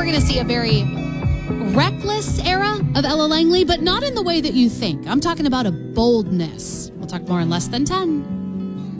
we're going to see a very reckless era of Ella Langley, but not in the way that you think. I'm talking about a boldness. We'll talk more in less than 10.